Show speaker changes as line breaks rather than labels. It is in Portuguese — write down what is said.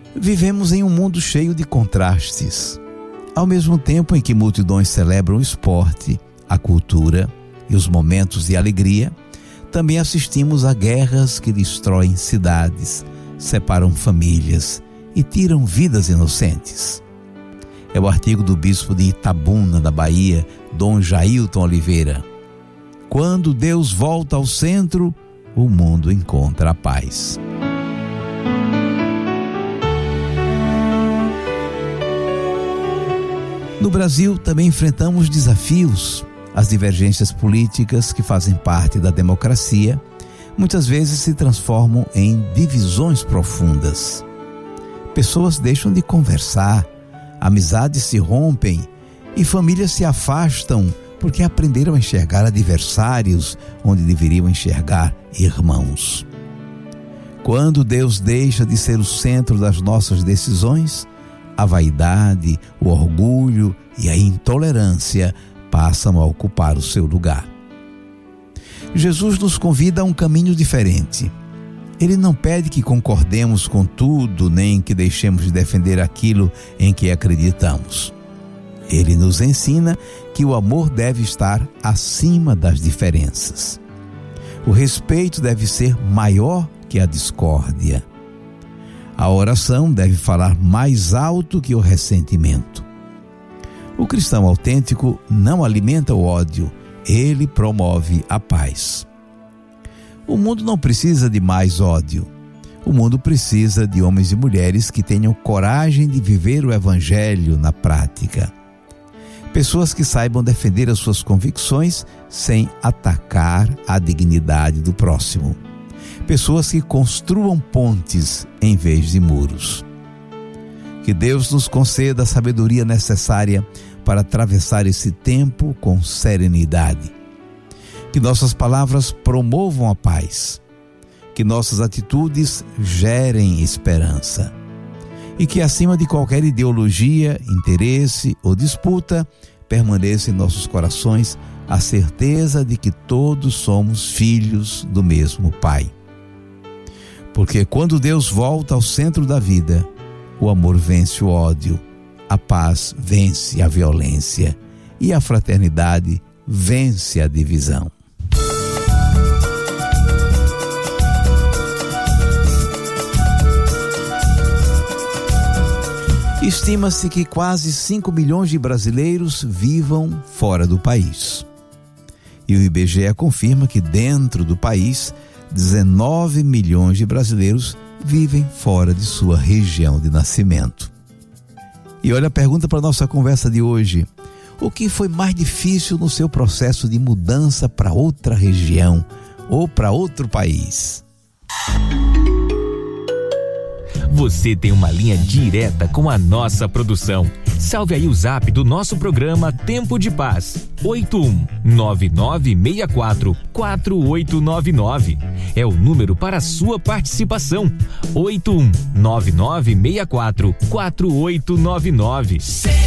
Vivemos em um mundo cheio de contrastes. Ao mesmo tempo em que multidões celebram o esporte, a cultura e os momentos de alegria, também assistimos a guerras que destroem cidades, separam famílias e tiram vidas inocentes. É o artigo do bispo de Itabuna, da Bahia, Dom Jailton Oliveira. Quando Deus volta ao centro, o mundo encontra a paz. No Brasil, também enfrentamos desafios. As divergências políticas que fazem parte da democracia muitas vezes se transformam em divisões profundas. Pessoas deixam de conversar, amizades se rompem e famílias se afastam porque aprenderam a enxergar adversários onde deveriam enxergar irmãos. Quando Deus deixa de ser o centro das nossas decisões, a vaidade, o orgulho e a intolerância passam a ocupar o seu lugar. Jesus nos convida a um caminho diferente. Ele não pede que concordemos com tudo, nem que deixemos de defender aquilo em que acreditamos. Ele nos ensina que o amor deve estar acima das diferenças. O respeito deve ser maior que a discórdia. A oração deve falar mais alto que o ressentimento. O cristão autêntico não alimenta o ódio, ele promove a paz. O mundo não precisa de mais ódio. O mundo precisa de homens e mulheres que tenham coragem de viver o evangelho na prática. Pessoas que saibam defender as suas convicções sem atacar a dignidade do próximo. Pessoas que construam pontes em vez de muros. Que Deus nos conceda a sabedoria necessária para atravessar esse tempo com serenidade. Que nossas palavras promovam a paz. Que nossas atitudes gerem esperança. E que acima de qualquer ideologia, interesse ou disputa, permaneça em nossos corações a certeza de que todos somos filhos do mesmo Pai. Porque quando Deus volta ao centro da vida, o amor vence o ódio, a paz vence a violência e a fraternidade vence a divisão. Estima-se que quase 5 milhões de brasileiros vivam fora do país. E o IBGE confirma que dentro do país, 19 milhões de brasileiros vivem fora de sua região de nascimento. E olha a pergunta para a nossa conversa de hoje. O que foi mais difícil no seu processo de mudança para outra região ou para outro país?
Você tem uma linha direta com a nossa produção. Salve aí o zap do nosso programa Tempo de Paz. 8199644899. É o número para a sua participação. 8199644899.